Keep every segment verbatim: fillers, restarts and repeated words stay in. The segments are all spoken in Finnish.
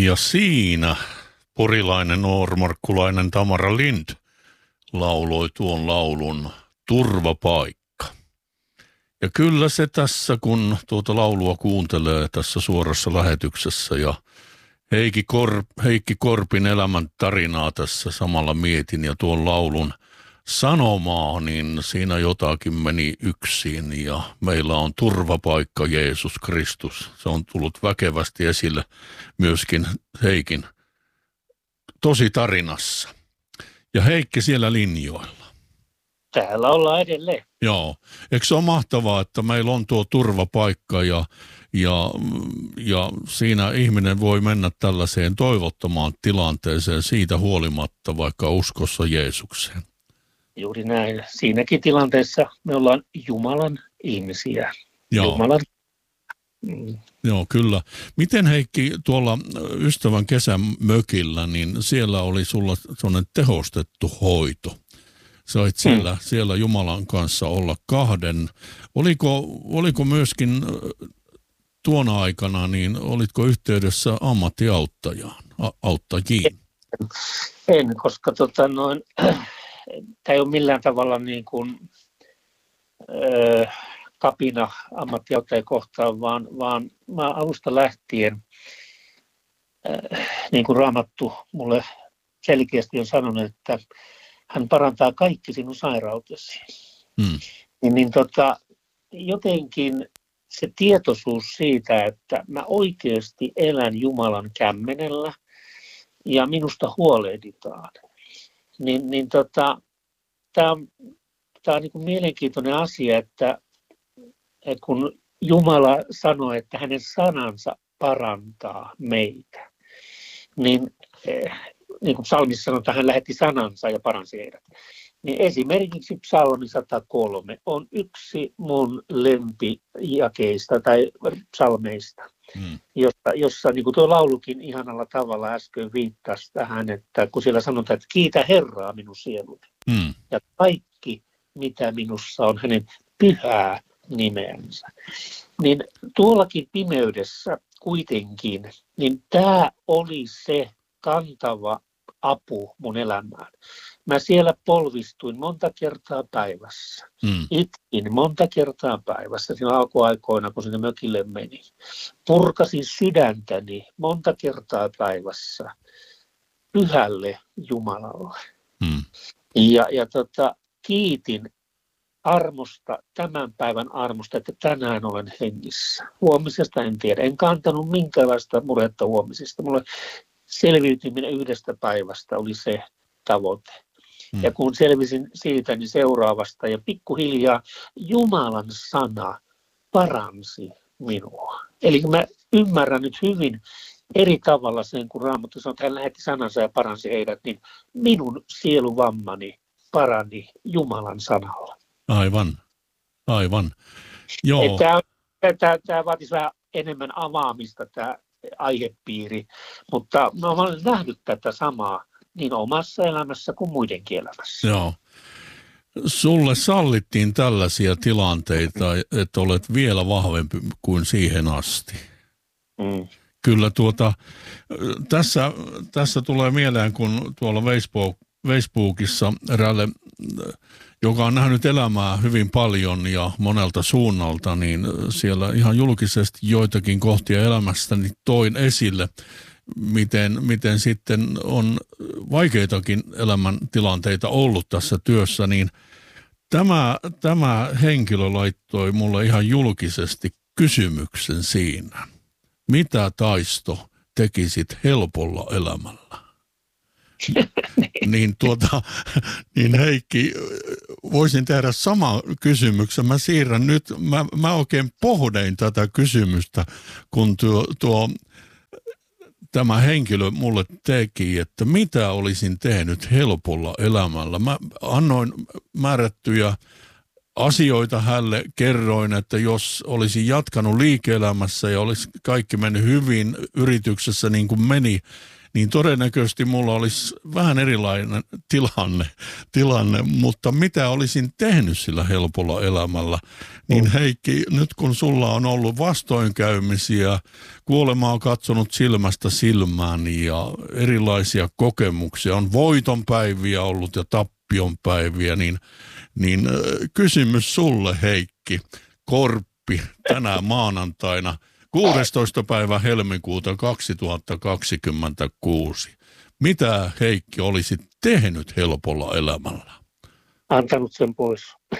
Ja siinä porilainen noormarkkulainen Tamara Lind lauloi tuon laulun Turvapaikka. Ja kyllä se tässä, kun tuota laulua kuuntelee tässä suorassa lähetyksessä ja Heikki, Korp, Heikki Korpin elämän tarinaa tässä samalla mietin ja tuon laulun sanomaa, niin siinä jotakin meni yksin ja meillä on turvapaikka Jeesus Kristus. Se on tullut väkevästi esille myöskin Heikin tosi tarinassa. Ja Heikki siellä linjoilla. Täällä ollaan edelleen. Joo. Eikö se ole mahtavaa, että meillä on tuo turvapaikka ja, ja, ja siinä ihminen voi mennä tällaiseen toivottomaan tilanteeseen siitä huolimatta, vaikka uskossa Jeesukseen. Juuri näin. Siinäkin tilanteessa me ollaan Jumalan ihmisiä. Joo. Jumalan. Mm. Joo, kyllä. Miten Heikki tuolla ystävän kesän mökillä, niin siellä oli sulla sellainen tehostettu hoito. Sait siellä, mm. siellä Jumalan kanssa olla kahden. Oliko, oliko myöskin tuona aikana, niin olitko yhteydessä ammattiauttajaan, auttajiin? En, en koska tota noin, tämä ei ole millään tavalla niin kuin, ö, kapina ammattiauttajia kohtaan, vaan, vaan mä alusta lähtien, ö, niin kuin Raamattu mulle selkeästi on sanonut, että hän parantaa kaikki sinun sairautesi. Hmm. Niin, niin tota, jotenkin se tietoisuus siitä, että mä oikeasti elän Jumalan kämmenellä ja minusta huolehditaan, niin, niin tota, tämä on, tää on niin kuin mielenkiintoinen asia, että kun Jumala sanoo, että hänen sanansa parantaa meitä, niin niin kuin psalmissa sanotaan, hän lähetti sanansa ja paransi heidät. Niin esimerkiksi psalmi sata kolme on yksi mun lempijakeista tai psalmeista, hmm. jossa, jossa niin kuin tuo laulukin ihanalla tavalla äsken viittasi tähän, että kun siellä sanotaan, että kiitä Herraa minun sieluni. Hmm. Ja kaikki, mitä minussa on, hänen pyhää nimeänsä. Niin tuollakin pimeydessä kuitenkin, niin tämä oli se kantava apu mun elämään. Mä siellä polvistuin monta kertaa päivässä. Mm. Itkin monta kertaa päivässä siinä alkuaikoina, kun sinne mökille meni. Purkasin sydäntäni monta kertaa päivässä pyhälle Jumalalle. Mm. Ja, ja tota, kiitin armosta, tämän päivän armosta, että tänään olen hengissä. Huomisesta en tiedä. En kantanut minkäänlaista murhetta huomisesta. Mulle selviytyminen yhdestä päivästä oli se tavoite. Hmm. Ja kun selvisin siitä, niin seuraavasta ja pikkuhiljaa Jumalan sana paransi minua. Eli mä ymmärrän nyt hyvin eri tavalla sen, kun Raamattu sanoo, että hän lähetti sanansa ja paransi heidät, niin minun sieluvammani parani Jumalan sanalla. Aivan, aivan. Joo. Tämä, tämä, tämä vaatisi vähän enemmän avaamista, tämä aihepiiri, mutta mä olen nähnyt tätä samaa niin omassa elämässä kuin muidenkin elämässä. Joo. Sulle sallittiin tällaisia tilanteita, että olet vielä vahvempi kuin siihen asti. Mm. Kyllä tuota, tässä, tässä tulee mieleen, kun tuolla Facebook, Facebookissa eräälle, joka on nähnyt elämää hyvin paljon ja monelta suunnalta, niin siellä ihan julkisesti joitakin kohtia elämästäni toin esille, miten, miten sitten on vaikeitakin elämäntilanteita ollut tässä työssä, niin tämä, tämä henkilö laittoi mulle ihan julkisesti kysymyksen siinä. Mitä Taisto tekisit helpolla elämällä? niin, tuota, niin Heikki, voisin tehdä saman kysymyksen. Mä siirrän nyt, mä, mä oikein pohdein tätä kysymystä, kun tuo, tuo tämä henkilö mulle teki, että mitä olisin tehnyt helpolla elämällä. Mä annoin määrättyjä asioita hänelle, kerroin, että jos olisi jatkanut liike-elämässä ja olisi kaikki mennyt hyvin yrityksessä niin kuin meni, niin todennäköisesti mulla olisi vähän erilainen tilanne, tilanne, mutta mitä olisin tehnyt sillä helpolla elämällä, niin Heikki, nyt kun sulla on ollut vastoinkäymisiä, kuolemaa katsonut silmästä silmään ja erilaisia kokemuksia, on voitonpäiviä ollut ja tappionpäiviä, niin, niin kysymys sulle Heikki, Korppi, tänään maanantaina, kuudestoista päivä helmikuuta kaksituhattakaksikymmentäkuusi. Mitä Heikki olisit tehnyt helpolla elämällä? Antanut sen pois.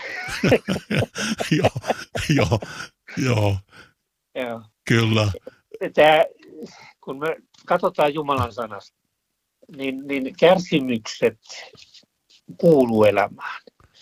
Joo, joo, joo, Joo. kyllä. Tämä, kun me katsotaan Jumalan sanasta, niin, niin kärsimykset kuuluu elämään.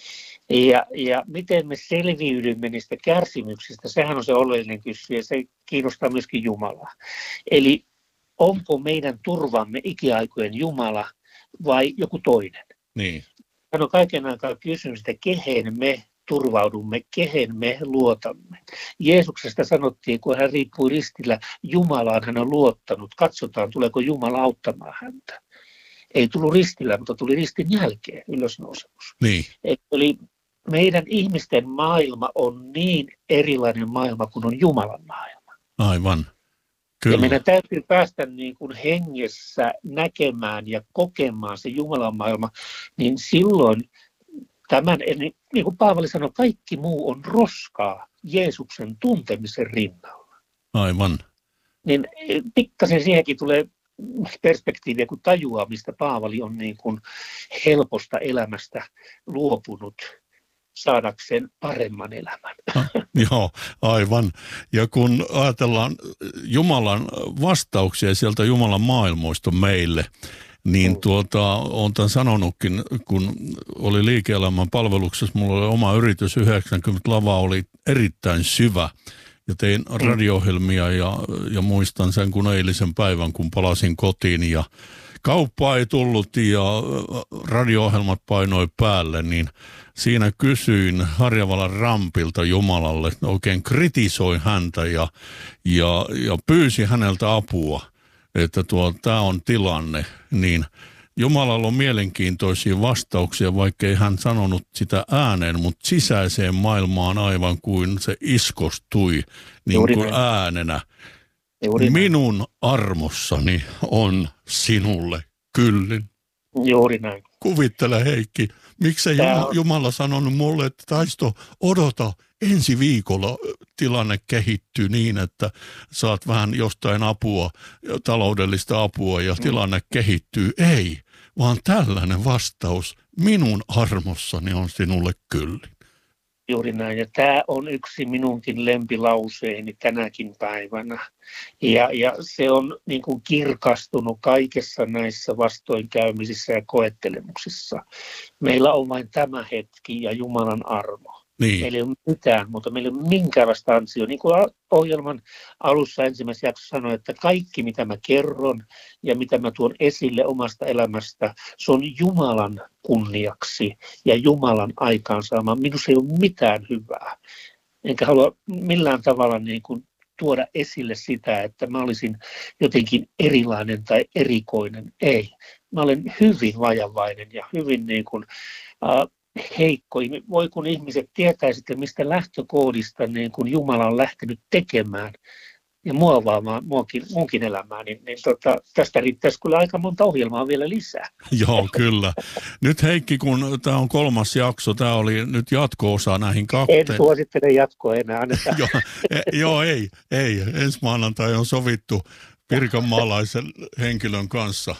Ja, ja miten me selviydymme niistä kärsimyksistä, sehän on se oleellinen kysymys ja se kiinnostaa myöskin Jumalaa. Eli onko meidän turvamme ikiaikojen Jumala vai joku toinen? Niin. Hän on kaiken aikaa kysymys, että kehen me turvaudumme, kehen me luotamme. Jeesuksesta sanottiin, kun hän riippui ristillä, Jumalaan hän on luottanut. Katsotaan, tuleeko Jumala auttamaan häntä. Ei tullut ristillä, mutta tuli ristin jälkeen ylösnousemus. Niin. Eli meidän ihmisten maailma on niin erilainen maailma kuin on Jumalan maailma. Aivan. Kyllä. Ja meidän täytyy päästä niin kuin hengessä näkemään ja kokemaan se Jumalan maailma, niin silloin tämän, niin kuin Paavali sanoi, kaikki muu on roskaa Jeesuksen tuntemisen rinnalla. Aivan. Niin pikkasen siihenkin tulee perspektiiviä, kun tajuaa, mistä Paavali on niin kuin helposta elämästä luopunut saadakseen paremman elämän. Ah, joo, aivan. Ja kun ajatellaan Jumalan vastauksia sieltä Jumalan maailmoista meille, niin tuota, olen tämän sanonutkin, kun oli liike-elämän palveluksessa, mulla oli oma yritys, yhdeksänkymmentä lava oli erittäin syvä. Ja tein radio-ohjelmia ja, ja muistan sen kun eilisen päivän, kun palasin kotiin ja kauppaa ei tullut ja radio-ohjelmat painoi päälle, niin siinä kysyin Harjavalan Rampilta Jumalalle, oikein kritisoin häntä ja, ja, ja pyysin häneltä apua, että tuo, tämä on tilanne, niin Jumalalla on mielenkiintoisia vastauksia, vaikkei hän sanonut sitä ääneen, mutta sisäiseen maailmaan aivan kuin se iskostui niin Juuri kuin näin. äänenä. Juuri Minun näin. Armossani on sinulle kyllin. Juuri näin. Kuvittele Heikki, miksei Jumala, on... Jumala sanonut mulle, että Taisto, odota, ensi viikolla tilanne kehittyy niin, että saat vähän jostain apua, taloudellista apua ja tilanne kehittyy. Ei, vaan tällainen vastaus, minun armossani on sinulle kyllin. Juuri näin, ja tämä on yksi minunkin lempilauseeni tänäkin päivänä. Ja, ja se on niin kuin kirkastunut kaikessa näissä vastoinkäymisissä ja koettelemuksissa. Meillä on vain tämä hetki ja Jumalan armo. Niin. Meillä ei ole mitään, mutta meillä ei ole minkäänlaista ansioa. Niin kuin ohjelman alussa ensimmäisessä jaksossa sanoin, että kaikki mitä mä kerron ja mitä mä tuon esille omasta elämästä, se on Jumalan kunniaksi ja Jumalan aikaansaama. Minussa ei ole mitään hyvää. Enkä halua millään tavalla niin kuin tuoda esille sitä, että mä olisin jotenkin erilainen tai erikoinen. Ei. Mä olen hyvin vajavainen ja hyvin niin kuin, äh, heikko. Voi kun ihmiset tietäisivät, mistä lähtökoodista niin kun Jumala on lähtenyt tekemään ja muovaamaan muunkin, muunkin elämää, niin, niin tota, tästä riittäisi kyllä aika monta ohjelmaa vielä lisää. Joo, kyllä. Nyt Heikki, kun tämä on kolmas jakso, tämä oli nyt jatko-osa näihin kahteen. En suosittele jatkoa enää. joo, e, joo, ei, ei. Ensi maanantai on sovittu pirkanmaalaisen henkilön kanssa.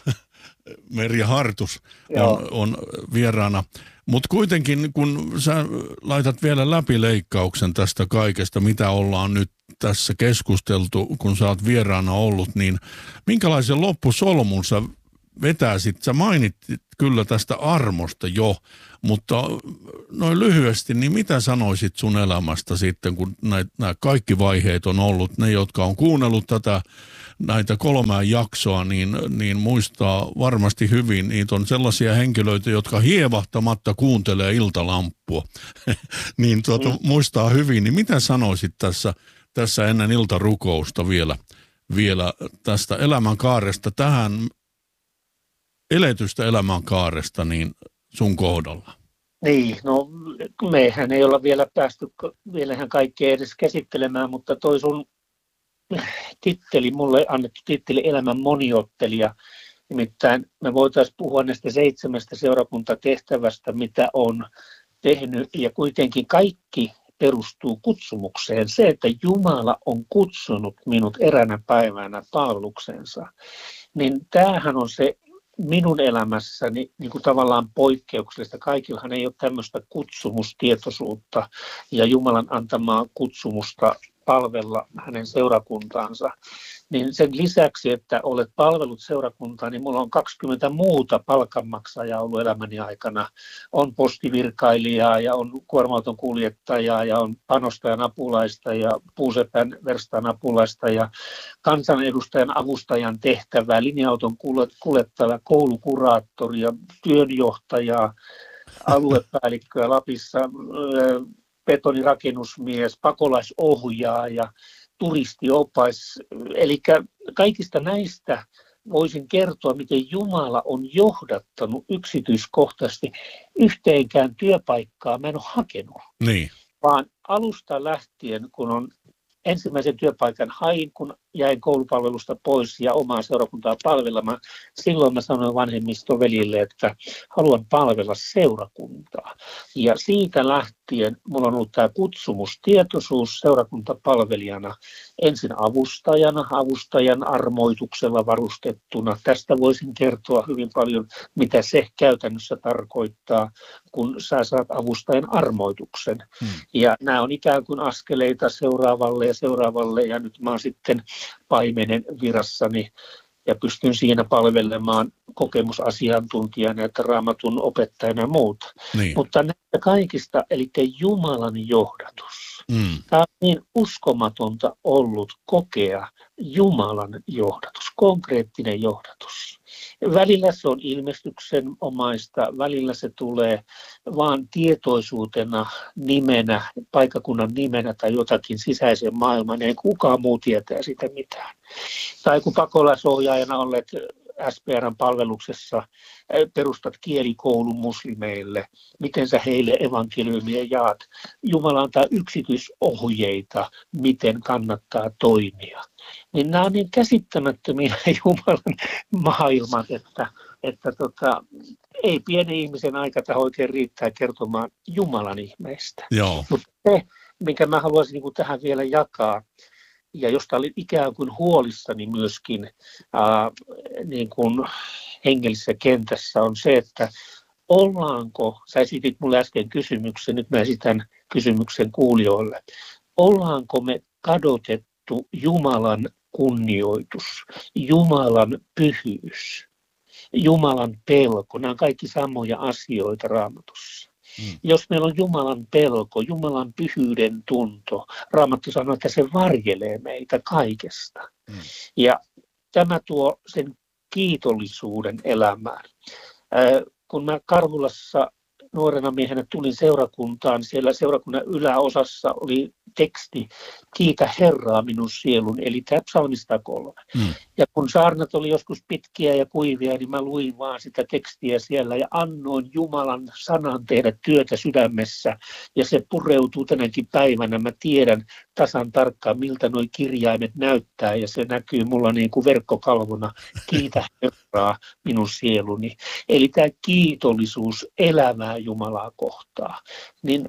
Merja Hartus on, on vieraana. Mutta kuitenkin, kun sä laitat vielä läpi leikkauksen tästä kaikesta, mitä ollaan nyt tässä keskusteltu, kun sä oot vieraana ollut, niin minkälaisen loppusolmun sä vetäisit? Sä mainittit kyllä tästä armosta jo, mutta noin lyhyesti, niin mitä sanoisit sun elämästä sitten, kun nämä kaikki vaiheet on ollut, ne jotka on kuunnellut tätä näitä kolmea jaksoa, niin, niin muistaa varmasti hyvin. Niitä on sellaisia henkilöitä, jotka hievahtamatta kuuntelee iltalamppua. niin tuota, mm. muistaa hyvin. Niin mitä sanoisit tässä, tässä ennen iltarukousta vielä, vielä tästä elämänkaaresta tähän eletystä elämänkaaresta niin sun kohdalla? Niin, no mehän ei olla vielä päästy vielähän kaikkea edes käsittelemään, mutta toi sun titteli, mulle annettu titteli elämän moniottelija, nimittäin me voitaisiin puhua näistä seitsemästä seurakuntatehtävästä, mitä on tehnyt, ja kuitenkin kaikki perustuu kutsumukseen. Se, että Jumala on kutsunut minut eränä päivänä palveluksensa, niin tämähän on se minun elämässäni niin kuin tavallaan poikkeuksellista. Kaikillahan ei ole tämmöistä kutsumustietoisuutta ja Jumalan antamaa kutsumusta palvella hänen seurakuntaansa. Niin sen lisäksi, että olet palvellut seurakuntaa, niin minulla on kaksikymmentä muuta palkanmaksajaa ollut elämäni aikana. On postivirkailijaa ja on kuorma-auton kuljettajaa ja on panostajan apulaista ja puusepän verstaan apulaista ja kansanedustajan avustajan tehtävää, linja-auton kuljettaja, koulukuraattoria, työnjohtajaa, aluepäällikköä Lapissa, betonirakennusmies, pakolaisohjaaja, turistiopais. Eli kaikista näistä voisin kertoa, miten Jumala on johdattanut yksityiskohtaisesti. Yhteenkään työpaikkaa mä en ole hakenut, Niin. vaan alusta lähtien, kun on ensimmäisen työpaikan hain, kun jäin koulupalvelusta pois ja omaa seurakuntaa palvelemaan. Silloin mä sanoin vanhemmistovelille, että haluan palvella seurakuntaa. Ja siitä lähtien mulla on ollut tämä kutsumustietoisuus seurakuntapalvelijana. Ensin avustajana, avustajan armoituksella varustettuna. Tästä voisin kertoa hyvin paljon, mitä se käytännössä tarkoittaa, kun sä saat avustajan armoituksen. Hmm. Ja nämä on ikään kuin askeleita seuraavalle ja seuraavalle. Ja nyt mä oon sitten paimenen virassani ja pystyn siinä palvelemaan kokemusasiantuntijana, että raamatun opettajana ja muuta. Niin. Mutta näistä kaikista, eli Jumalan johdatus. Mm. Tämä on niin uskomatonta ollut kokea Jumalan johdatus, konkreettinen johdatus. Välillä se on ilmestyksen omaista, välillä se tulee vaan tietoisuutena, nimenä, paikkakunnan nimenä tai jotakin sisäiseen maailmaan, ei kukaan muu tietää sitä mitään. Tai kun pakolaisohjaajana olet S P R:n palveluksessa, perustat kielikoulun muslimeille, miten sä heille evankeliumia jaat. Jumala antaa yksityisohjeita, miten kannattaa toimia. Niin nämä on niin käsittämättömiä Jumalan maailmat, että, että tota, ei pienen ihmisen aika tähän oikein riittää kertomaan Jumalan ihmeistä. Mutta se, minkä mä haluaisin niin kuin tähän vielä jakaa, ja josta olin ikään kuin huolissani myöskin ää, niin kuin hengellisessä kentässä, on se, että ollaanko, sä esitit mulle äsken kysymyksen, nyt mä esitän kysymyksen kuulijoille, ollaanko me kadotettu Jumalan kunnioitus, Jumalan pyhyys, Jumalan pelko, nämä on kaikki samoja asioita Raamatussa. Mm. Jos meillä on Jumalan pelko, Jumalan pyhyyden tunto, Raamattu sanoo, että se varjelee meitä kaikesta. Mm. Ja tämä tuo sen kiitollisuuden elämään. Äh, kun mä Karhulassa nuorena miehenä tulin seurakuntaan, siellä seurakunnan yläosassa oli teksti Kiitä Herraa minun sielun, eli tämä psalmi sata kolme. Mm. Ja kun saarnat oli joskus pitkiä ja kuivia, niin mä luin vaan sitä tekstiä siellä ja annoin Jumalan sanan tehdä työtä sydämessä. Ja se pureutuu tänäkin päivänä. Mä tiedän tasan tarkkaan, miltä nuo kirjaimet näyttää ja se näkyy mulla niin kuin verkkokalvona. Kiitä Herraa minun sieluni. Eli tämä kiitollisuus elämää Jumalaa kohtaa. Niin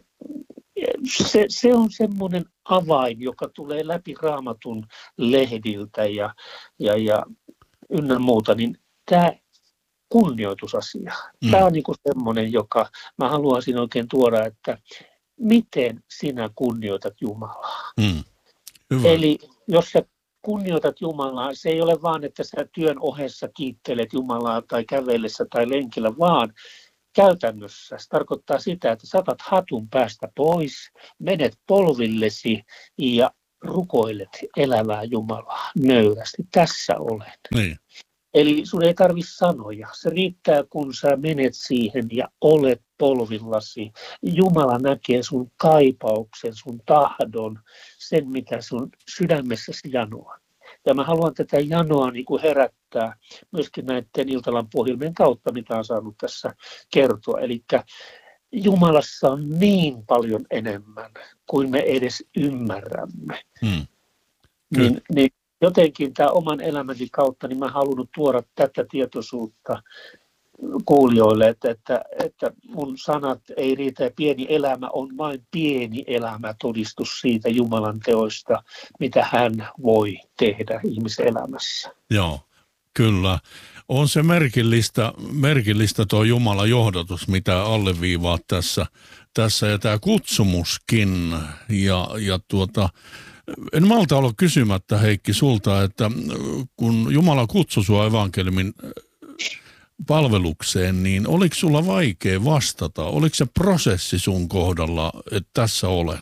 Se, se on semmoinen avain, joka tulee läpi Raamatun lehdiltä ja, ja, ja ynnä muuta, niin tämä kunnioitusasia, mm. tämä on niin kuin semmoinen, joka mä haluaisin oikein tuoda, että miten sinä kunnioitat Jumalaa. Mm. Eli jos sä kunnioitat Jumalaa, se ei ole vaan, että sä työn ohessa kiittelet Jumalaa tai kävellessä tai lenkillä, vaan käytännössä se tarkoittaa sitä, että saatat hatun päästä pois, menet polvillesi ja rukoilet elävää Jumalaa nöyrästi. Tässä olen. Niin. Eli sun ei tarvitse sanoja. Se riittää, kun sä menet siihen ja olet polvillasi. Jumala näkee sun kaipauksen, sun tahdon, sen mitä sun sydämessäsi janoaa. Ja mä haluan tätä janoa niin kuin herättää myöskin näiden Iltalampu-ohjelmien kautta, mitä on saanut tässä kertoa. Eli Jumalassa on niin paljon enemmän kuin me edes ymmärrämme. Hmm. Niin, niin jotenkin tämä oman elämäni kautta, niin mä halunnut tuoda tätä tietoisuutta kuulijoille, että, että, että mun sanat ei riitä ja pieni elämä on vain pieni elämä todistus siitä Jumalan teoista, mitä hän voi tehdä ihmiselämässä. Joo, kyllä. On se merkillistä, merkillistä tuo Jumalan johdatus, mitä alleviivaat tässä, tässä ja tämä kutsumuskin. Ja, ja tuota, en malta olla kysymättä, Heikki, sulta, että kun Jumala kutsui sua evankeliumin palvelukseen, niin oliko sulla vaikea vastata? Oliko se prosessi sun kohdalla, että tässä olen?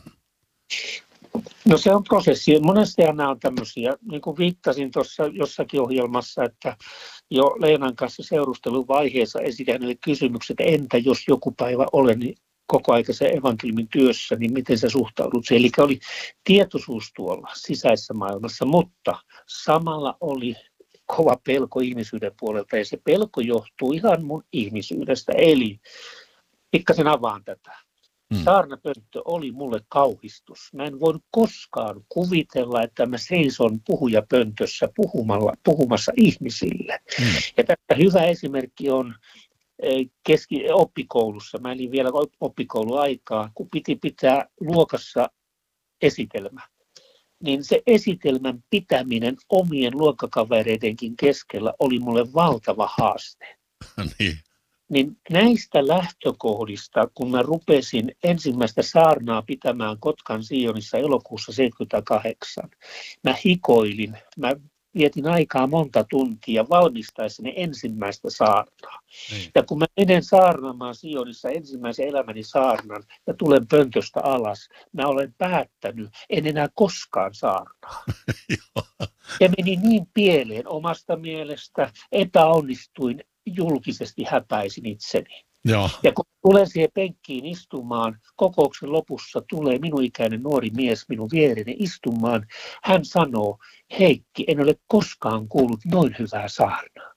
No se on prosessi. Monesti nämä on tämmöisiä, niin kuin viittasin tuossa jossakin ohjelmassa, että jo Leenan kanssa seurustelun vaiheessa esitän hänelle kysymykset, että entä jos joku päivä olen niin koko ajan se evankeliumin työssä, niin miten sä suhtaudut siihen? Eli oli tietoisuus tuolla sisäisessä maailmassa, mutta samalla oli kova pelko ihmisyyden puolelta, ja se pelko johtuu ihan mun ihmisyydestä, eli pikkasen avaan tätä. Hmm. Saarnapönttö oli mulle kauhistus. Mä en voinut koskaan kuvitella, että mä seison puhujapöntössä puhumalla, puhumassa ihmisille. Hmm. Ja tästä hyvä esimerkki on keski oppikoulussa. Mä elin vielä oppikouluaikaa, kun piti pitää luokassa esitelmä. Niin se esitelmän pitäminen omien luokkakavereidenkin keskellä oli mulle valtava haaste. niin. Niin näistä lähtökohdista, kun mä rupesin ensimmäistä saarnaa pitämään Kotkan Sionissa elokuussa seitsemänkymmentäkahdeksan, mä hikoilin, mä vietin aikaa monta tuntia valmistaessani ensimmäistä saarnaa. Niin. Ja kun mä menen saarnaamaan Sionissa ensimmäisen elämäni saarnan ja tulen pöntöstä alas, mä olen päättänyt, en enää koskaan saarnaa. Ja meni niin pieleen omasta mielestä, epäonnistuin, julkisesti häpäisin itseni. Joo. Ja kun tulen siihen penkkiin istumaan, kokouksen lopussa tulee minun ikäinen nuori mies minun viereni istumaan. Hän sanoo, Heikki, en ole koskaan kuullut noin hyvää saarnaa.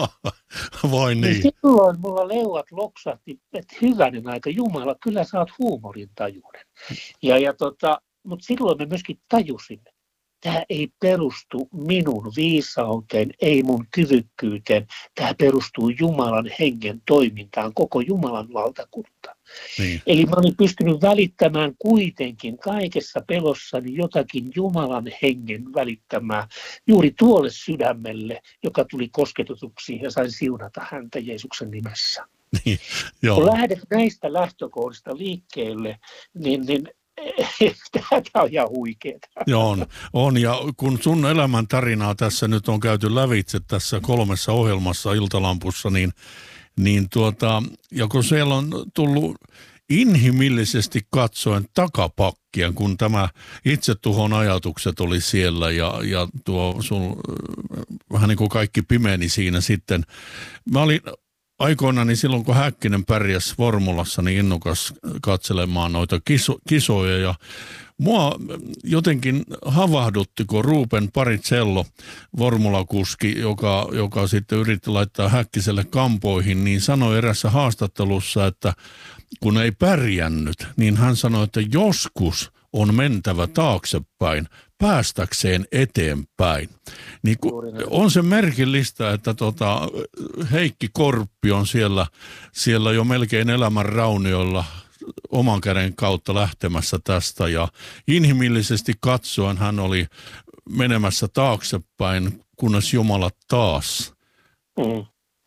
Voi niin. niin. Silloin mulla leuat loksahti, että hyvänen aika, Jumala, kyllä sä oot huumorintajuinen. Ja, ja tota, mutta silloin mä myöskin tajusin, tämä ei perustu minun viisauteen, ei mun kyvykkyyteen. Tämä perustuu Jumalan hengen toimintaan, koko Jumalan valtakunta. Niin. Eli mä olin pystynyt välittämään kuitenkin kaikessa pelossani jotakin Jumalan hengen välittämää juuri tuolle sydämelle, joka tuli kosketetuksi ja sain siunata häntä Jeesuksen nimessä. Niin, joo. Kun lähdet näistä lähtökohdista liikkeelle, niin, niin tämä on ihan huikeeta. Joo, on, on. Ja kun sun elämän tarinaa tässä nyt on käyty lävitse tässä kolmessa ohjelmassa Iltalampussa, niin, niin tuota, ja kun siellä on tullut inhimillisesti katsoen takapakkia, kun tämä itsetuhon ajatukset oli siellä ja, ja tuo sun, vähän niin kuin kaikki pimeni siinä sitten. Mä olin aikoinaan silloin, kun Häkkinen pärjäsi Formulassa, niin innokas katselemaan noita kiso, kisoja ja mua jotenkin havahdutti, kun Ruben Paricello, formulakuski, joka, joka sitten yritti laittaa Häkkiselle kampoihin, niin sanoi erässä haastattelussa, että kun ei pärjännyt, niin hän sanoi, että joskus on mentävä taaksepäin päästäkseen eteenpäin. Niin on se merkillistä, että tota, Heikki Korppi on siellä, siellä jo melkein elämän raunioilla oman käden kautta lähtemässä tästä ja inhimillisesti katsoen hän oli menemässä taaksepäin, kunnes Jumala taas mm.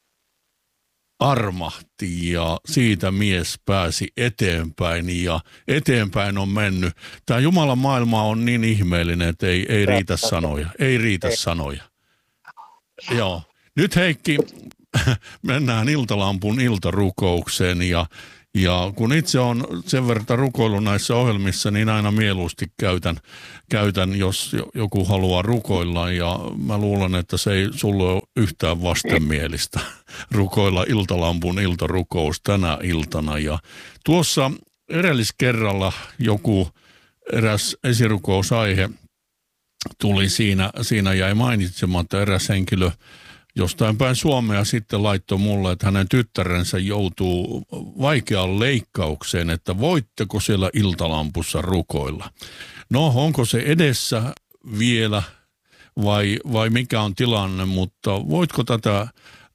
armahti ja siitä mies pääsi eteenpäin ja eteenpäin on mennyt. Tämä Jumalan maailma on niin ihmeellinen, että ei, ei riitä sanoja. Ei riitä sanoja. Joo. Nyt Heikki, mennään Iltalampun iltarukoukseen ja Ja kun itse on sen verran rukoillut näissä ohjelmissa, niin aina mieluusti käytän, käytän, jos joku haluaa rukoilla. Ja mä luulen, että se ei sulle ole yhtään vastenmielistä rukoilla Iltalampun iltarukous tänä iltana. Ja tuossa edelliskerralla joku eräs esirukousaihe tuli siinä, siinä jäi mainitsematta eräs henkilö jostain päin Suomea sitten laittoi mulle, että hänen tyttärensä joutuu vaikeaan leikkaukseen, että voitteko siellä Iltalampussa rukoilla. No, onko se edessä vielä vai, vai mikä on tilanne, mutta voitko tätä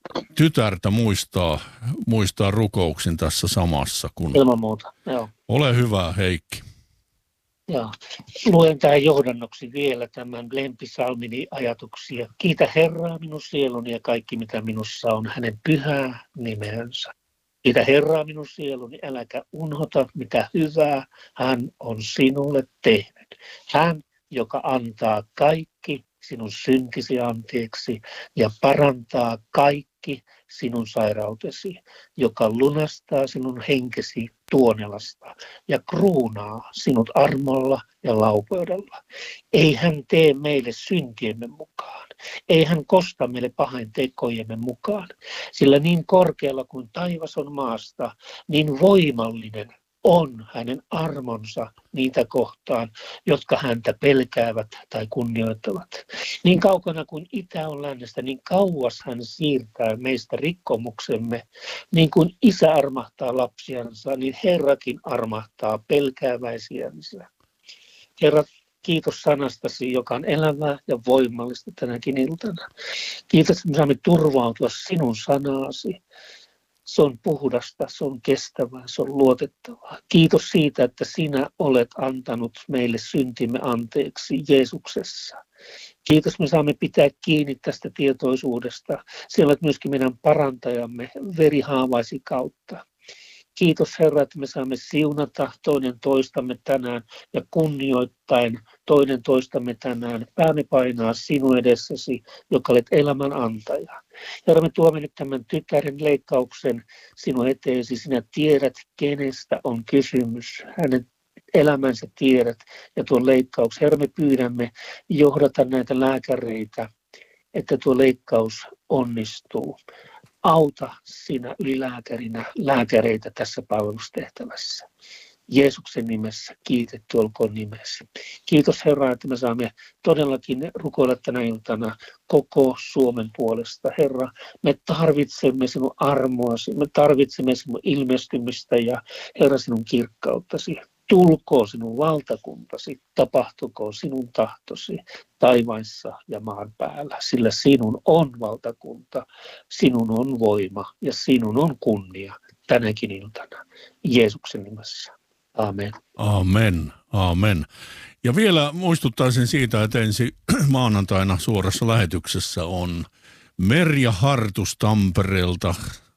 tytärtä muistaa, muistaa rukouksin tässä samassa? Kun... Ilman muuta, joo. Ole hyvä, Heikki. Joo. Luen tähän johdannoksi vielä tämän lempisalmini ajatuksia. Kiitä Herraa minun sieluni ja kaikki mitä minussa on hänen pyhää nimensä. Kiitä Herraa minun sieluni, äläkä unohta mitä hyvää hän on sinulle tehnyt. Hän, joka antaa kaikki sinun syntisi anteeksi ja parantaa kaikki sinun sairautesi, joka lunastaa sinun henkesi tuonelasta ja kruunaa sinut armolla ja laupeudella. Ei hän tee meille syntiemme mukaan, ei hän kosta meille pahain tekojemme mukaan, sillä niin korkealla kuin taivas on maasta, niin voimallinen on hänen armonsa niitä kohtaan, jotka häntä pelkäävät tai kunnioittavat. Niin kaukana kuin itä on lännestä, niin kauas hän siirtää meistä rikkomuksemme. Niin kuin isä armahtaa lapsiansa, niin Herrakin armahtaa pelkääväisiänsä. Herra, kiitos sanastasi, joka on elävää ja voimallista tänäkin iltana. Kiitos, että me saamme turvautua sinun sanaasi. Se on puhdasta, se on kestävää, se on luotettavaa. Kiitos siitä, että sinä olet antanut meille syntimme anteeksi Jeesuksessa. Kiitos, me saamme pitää kiinni tästä tietoisuudesta. Siellä olet myöskin meidän parantajamme verihaavaisi kautta. Kiitos Herra, että me saamme siunata toinen toistamme tänään ja kunnioittain toinen toistamme tänään. Päämme painaa sinun edessäsi, joka olet elämän antaja. Herra, me tuomme nyt tämän tyttären leikkauksen sinun eteesi. Sinä tiedät, kenestä on kysymys. Hänen elämänsä tiedät ja tuon leikkauksen. Herra, me pyydämme johdata näitä lääkäreitä, että tuo leikkaus onnistuu. Auta sinä ylilääkärinä lääkäreitä tässä palvelustehtävässä. Jeesuksen nimessä kiitetty olkoon nimesi. Kiitos Herra, että me saamme todellakin rukoilla tänä iltana koko Suomen puolesta. Herra, me tarvitsemme sinun armoasi, me tarvitsemme sinun ilmestymistä ja Herra sinun kirkkauttasi. Tulkoon sinun valtakuntasi, tapahtukoon sinun tahtosi taivaissa ja maan päällä, sillä sinun on valtakunta, sinun on voima ja sinun on kunnia tänäkin iltana. Jeesuksen nimessä. Amen. Amen. Amen. Ja vielä muistuttaisin siitä, että ensi maanantaina suorassa lähetyksessä on Merja Hartus Tampereelta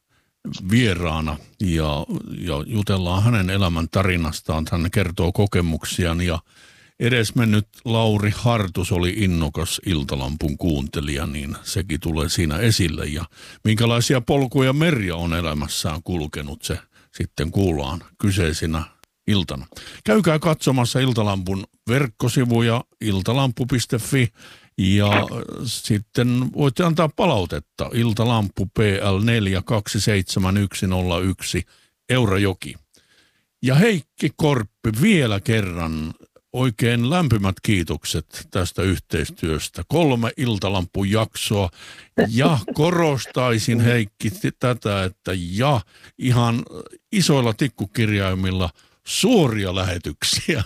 vieraana ja, ja jutellaan hänen elämän tarinastaan. Hän kertoo kokemuksiaan ja edesmennyt Lauri Hartus oli innokas Iltalampun kuuntelija, niin sekin tulee siinä esille. Ja minkälaisia polkuja Merja on elämässään kulkenut, se sitten kuullaan kyseisinä iltana. Käykää katsomassa Iltalampun verkkosivuja iltalampu piste fi ja sitten voitte antaa palautetta Iltalampu P L neljä kaksi seitsemän yksi nolla yksi Eurajoki. Ja Heikki Korppi vielä kerran oikein lämpimät kiitokset tästä yhteistyöstä. Kolme Iltalampun jaksoa ja korostaisin Heikki tätä, että ja ihan isoilla tikkukirjaimilla suoria lähetyksiä.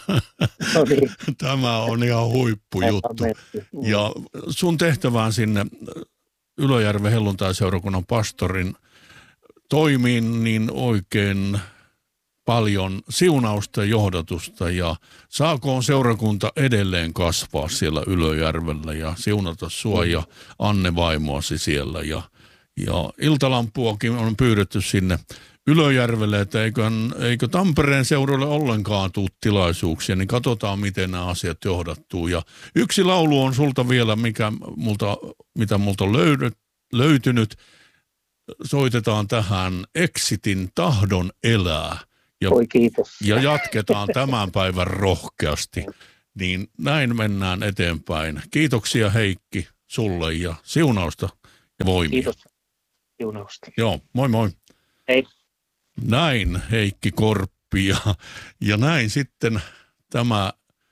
Tämä on ihan huippujuttu. Ja sun tehtävään sinne Ylöjärven helluntaiseurakunnan pastorin toimiin niin oikein paljon siunausta ja johdatusta ja saakoon seurakunta edelleen kasvaa siellä Ylöjärvellä ja siunata sua ja Anne vaimoasi siellä ja, ja Iltalampuakin on pyydetty sinne Ylöjärvelle, että eikö, eikö Tampereen seudulle ollenkaan tule tilaisuuksia, niin katsotaan, miten nämä asiat johdattuu. Ja yksi laulu on sulta vielä, mikä multa, mitä multa on löydy, löytynyt. Soitetaan tähän Exitin Tahdon elää. Ja, Oi, kiitos. ja jatketaan tämän päivän rohkeasti. Niin näin mennään eteenpäin. Kiitoksia Heikki sulle ja siunausta ja voimia. Kiitos. Siunausta. Joo, moi moi. Hei. Näin Heikki Korppi ja, ja näin sitten tämä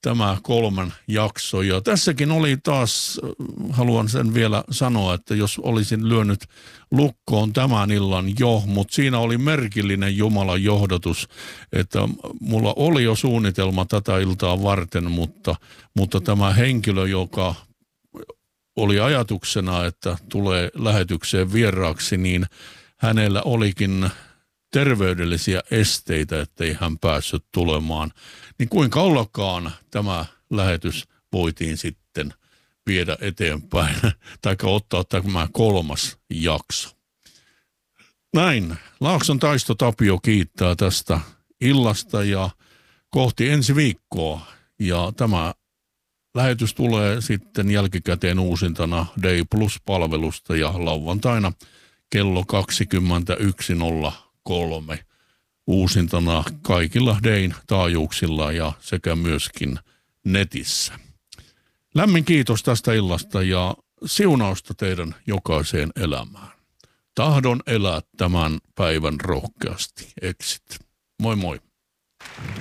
tämä kolmen jakso. Ja tässäkin oli taas, haluan sen vielä sanoa, että jos olisin lyönyt lukkoon tämän illan jo, mutta siinä oli merkillinen Jumalan johdatus, että mulla oli jo suunnitelma tätä iltaa varten, mutta, mutta tämä henkilö, joka oli ajatuksena, että tulee lähetykseen vieraaksi, niin hänellä olikin terveydellisiä esteitä, ettei hän päässyt tulemaan. Niin kuinka ollakaan tämä lähetys voitiin sitten viedä eteenpäin, tai ottaa tämä kolmas jakso. Näin, Laakson Taisto Tapio kiittää tästä illasta ja kohti ensi viikkoa. Ja tämä lähetys tulee sitten jälkikäteen uusintana Day Plus-palvelusta ja lauantaina kello kaksikymmentäyksi nolla kolme uusintana kaikilla Dayn taajuuksilla ja sekä myöskin netissä. Lämmin kiitos tästä illasta ja siunausta teidän jokaiseen elämään. Tahdon elää tämän päivän rohkeasti. Exit. Moi moi.